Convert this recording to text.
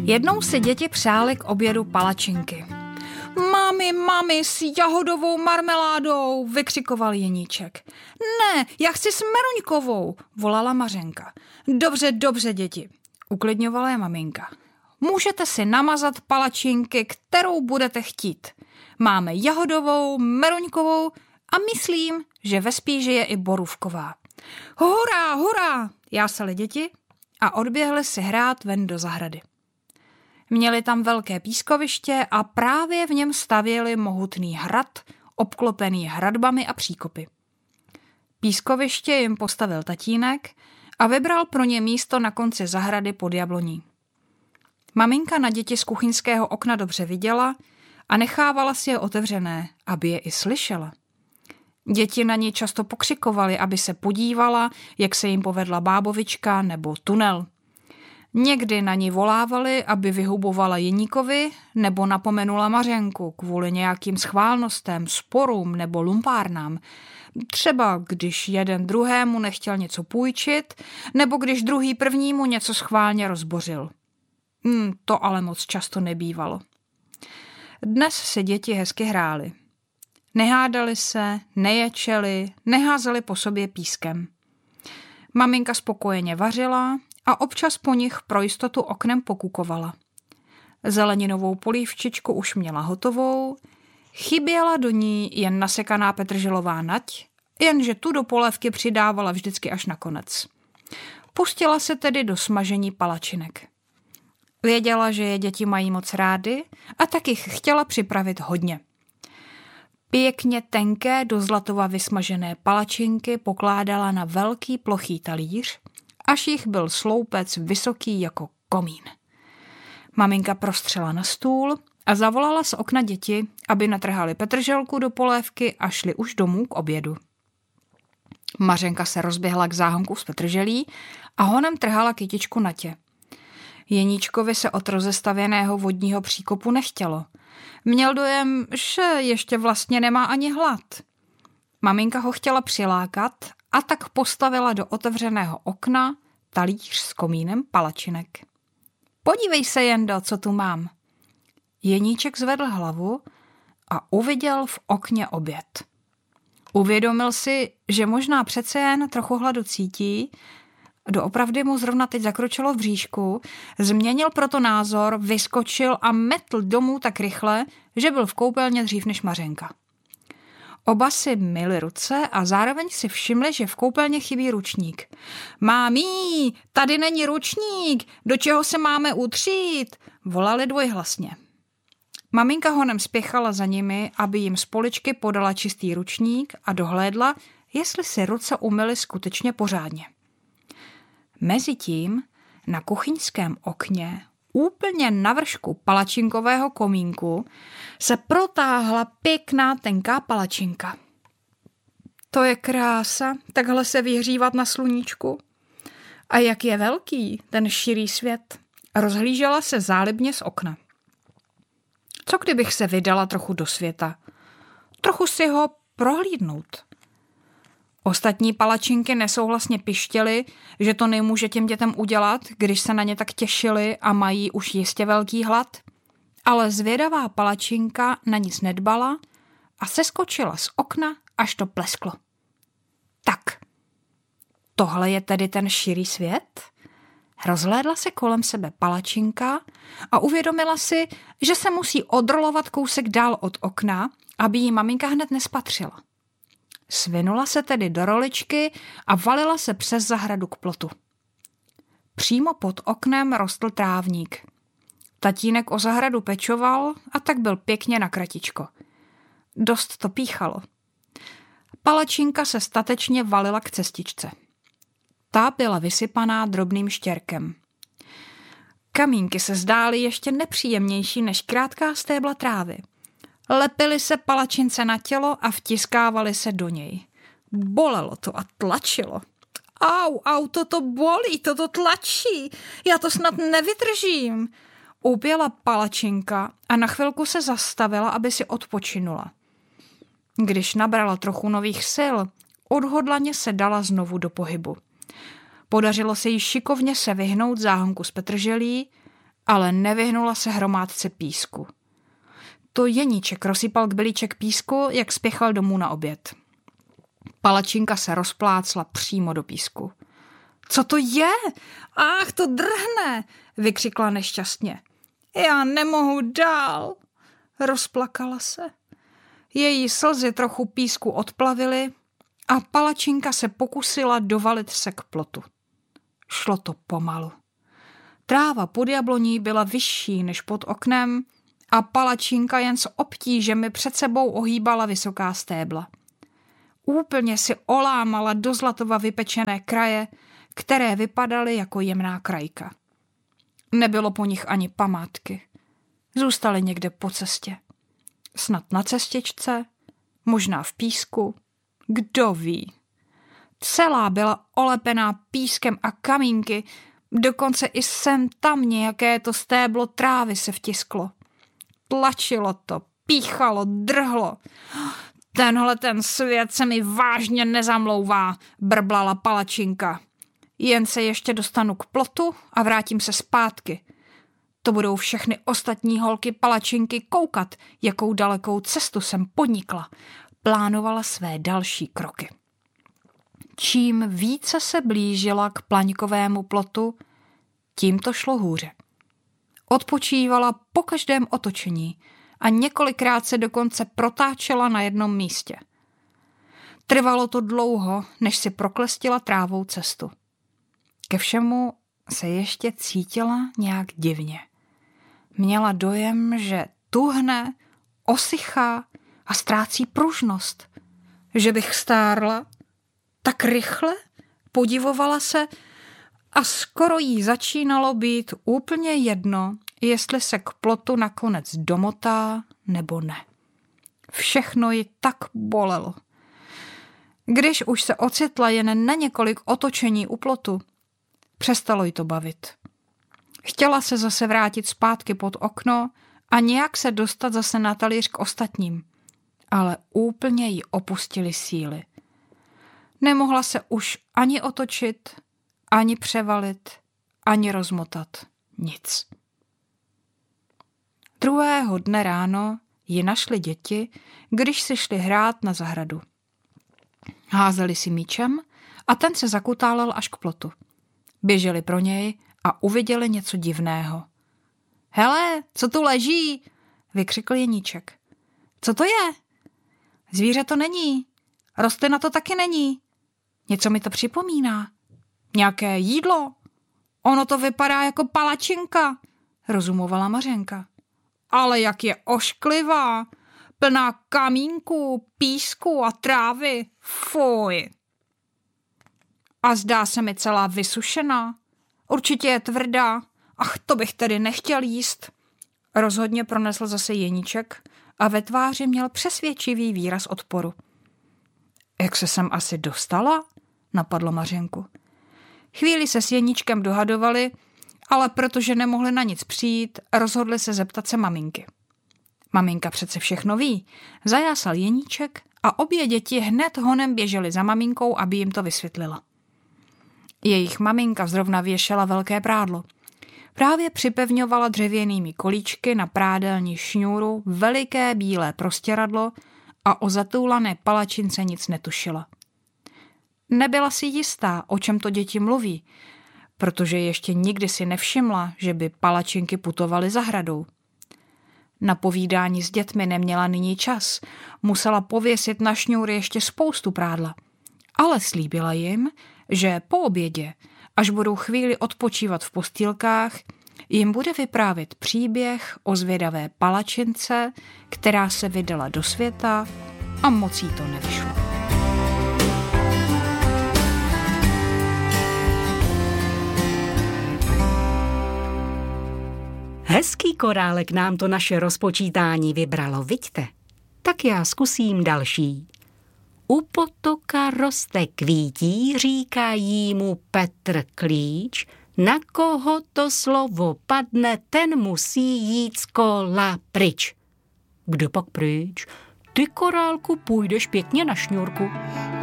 Jednou si děti přály k obědu palačinky. Mami, s jahodovou marmeládou, vykřikoval Jeníček. Ne, já chci s meruňkovou, volala Mařenka. Dobře, děti, uklidňovala je maminka. Můžete si namazat palačinky, kterou budete chtít. Máme jahodovou, meruňkovou a myslím, že ve spíži je i borůvková. Hurá, jásali děti a odběhli si hrát ven do zahrady. Měli tam velké pískoviště a právě v něm stavěli mohutný hrad, obklopený hradbami a příkopy. Pískoviště jim postavil tatínek a vybral pro ně místo na konci zahrady pod jabloní. Maminka na děti z kuchyňského okna dobře viděla a nechávala si je otevřené, aby je i slyšela. Děti na ní často pokřikovaly, aby se podívala, jak se jim povedla bábovička nebo tunel. Někdy na ní volávali, aby vyhubovala Jeníkovi nebo napomenula Mařenku kvůli nějakým schválnostem, sporům nebo lumpárnám. Třeba když jeden druhému nechtěl něco půjčit, nebo když druhý prvnímu něco schválně rozbořil. To ale moc často nebývalo. Dnes se děti hezky hrály. Nehádali se, neječeli, neházeli po sobě pískem. Maminka spokojeně vařila a občas po nich pro jistotu oknem pokukovala. Zeleninovou polívčičku už měla hotovou, chyběla do ní jen nasekaná petrželová nať, jenže tu do polévky přidávala vždycky až nakonec. Pustila se tedy do smažení palačinek. Věděla, že je děti mají moc rády a tak jich chtěla připravit hodně. Pěkně tenké do zlatova vysmažené palačinky pokládala na velký plochý talíř, až jich byl sloupec vysoký jako komín. Maminka prostřela na stůl a zavolala z okna děti, aby natrhali petrželku do polévky a šli už domů k obědu. Mařenka se rozběhla k záhonku s petrželí a honem trhala kytičku Natě. Jeníčkovi se od rozestavěného vodního příkopu nechtělo. Měl dojem, že ještě vlastně nemá ani hlad. Maminka ho chtěla přilákat a tak postavila do otevřeného okna talíř s komínem palačinek. Podívej se, Jendo, co tu mám. Jeníček zvedl hlavu a uviděl v okně oběd. Uvědomil si, že možná přece jen trochu hladu cítí, doopravdy mu zrovna teď zakročilo v bříšku, změnil proto názor, vyskočil a metl domů tak rychle, že byl v koupelně dřív než Mařenka. Oba si myli ruce a zároveň si všimli, že v koupelně chybí ručník. Mámí, tady není ručník, do čeho se máme utřít, volali dvojhlasně. Maminka honem spěchala za nimi, aby jim z poličky podala čistý ručník a dohlédla, jestli si ruce umyly skutečně pořádně. Mezitím na kuchyňském okně, úplně na vršku palačinkového komínku, se protáhla pěkná tenká palačinka. To je krása, takhle se vyhřívat na sluníčku. A jak je velký ten širý svět, rozhlížela se zálibně z okna. Co kdybych se vydala trochu do světa? Trochu si ho prohlídnout. Ostatní palačinky nesouhlasně pištěly, že to nemůže těm dětem udělat, když se na ně tak těšili a mají už jistě velký hlad. Ale zvědavá palačinka na nic nedbala a seskočila z okna, až to plesklo. Tak, tohle je tedy ten širý svět? Rozhlédla se kolem sebe palačinka a uvědomila si, že se musí odrolovat kousek dál od okna, aby jí maminka hned nespatřila. Svinula se tedy do roličky a valila se přes zahradu k plotu. Přímo pod oknem rostl trávník. Tatínek o zahradu pečoval a tak byl pěkně na kratičko. Dost to píchalo. Palačinka se statečně valila k cestičce. Ta byla vysypaná drobným štěrkem. Kamínky se zdály ještě nepříjemnější než krátká stébla trávy. Lepily se palačince na tělo a vtiskávali se do něj. Bolelo to a tlačilo. Au, toto bolí, toto tlačí, já to snad nevydržím. Upěla palačinka a na chvilku se zastavila, aby si odpočinula. Když nabrala trochu nových sil, odhodlaně se dala znovu do pohybu. Podařilo se jí šikovně se vyhnout záhonku z petrželí ale nevyhnula se hromádce písku. To Jeníček rozsypal kbelíček písku, jak spěchal domů na oběd. Palačinka se rozplácla přímo do písku. Co to je? Ach, to drhne, vykřikla nešťastně. Já nemohu dál. Rozplakala se. Její slzy trochu písku odplavily a palačinka se pokusila dovalit se k plotu. Šlo to pomalu. Tráva pod jabloní byla vyšší než pod oknem a palačinka jen s obtížemi před sebou ohýbala vysoká stébla. Úplně si olámala do zlatova vypečené kraje, které vypadaly jako jemná krajka. Nebylo po nich ani památky. Zůstaly někde po cestě. Snad na cestičce, možná v písku, kdo ví. Celá byla olepená pískem a kamínky, dokonce i sem tam nějaké to stéblo trávy se vtisklo. Tlačilo to, píchalo, drhlo. Ten svět se mi vážně nezamlouvá, brblala palačinka. Jen se ještě dostanu k plotu a vrátím se zpátky. To budou všechny ostatní holky palačinky koukat, jakou dalekou cestu jsem podnikla. Plánovala své další kroky. Čím více se blížila k plaňkovému plotu, tím to šlo hůře. Odpočívala po každém otočení a několikrát se dokonce protáčela na jednom místě. Trvalo to dlouho, než si proklestila trávou cestu. Ke všemu se ještě cítila nějak divně. Měla dojem, že tuhne, osychá a ztrácí pružnost. Že bych stárla tak rychle, podivovala se a skoro jí začínalo být úplně jedno, jestli se k plotu nakonec domotá nebo ne. Všechno ji tak bolelo. Když už se ocitla jen na několik otočení u plotu, přestalo jí to bavit. Chtěla se zase vrátit zpátky pod okno a nějak se dostat zase na talíř k ostatním, ale úplně jí opustily síly. Nemohla se už ani otočit, ani převalit, ani rozmotat. Nic. Druhého dne ráno ji našli děti, když si šli hrát na zahradu. Házeli si míčem a ten se zakutálel až k plotu. Běželi pro něj a uviděli něco divného. Hele, co tu leží? Vykřikl Jeníček. Co to je? Zvíře to není. Rostlina to taky není. Něco mi to připomíná. Nějaké jídlo. Ono to vypadá jako palačinka, rozumovala Mařenka. Ale jak je ošklivá, plná kamínků, písku a trávy. Fuj. A zdá se mi celá vysušená. Určitě je tvrdá. Ach, to bych tedy nechtěl jíst. Rozhodně pronesl zase Jeníček a ve tváři měl přesvědčivý výraz odporu. Jak se sem asi dostala? Napadlo Mařenku. Chvíli se s Jeníčkem dohadovali, ale protože nemohli na nic přijít, rozhodli se zeptat se maminky. Maminka přece všechno ví. Zajásal Jeníček a obě děti hned honem běžely za maminkou, aby jim to vysvětlila. Jejich maminka zrovna věšela velké prádlo. Právě připevňovala dřevěnými kolíčky na prádelní šňůru veliké bílé prostěradlo a o zatoulané palačince nic netušila. Nebyla si jistá, o čem to děti mluví, protože ještě nikdy si nevšimla, že by palačinky putovaly zahradou. Na povídání s dětmi neměla nyní čas, musela pověsit na šňůry ještě spoustu prádla. Ale slíbila jim, že po obědě, až budou chvíli odpočívat v postýlkách, jim bude vyprávět příběh o zvědavé palačince, která se vydala do světa a moc jí to nevyšlo. Hezký korálek nám to naše rozpočítání vybralo, viďte? Tak já zkusím další. U potoka roste kvítí, říkají mu Petr Klíč. Na koho to slovo padne, ten musí jít z kola pryč. Kdo pak pryč? Ty, korálku, půjdeš pěkně na šňůrku.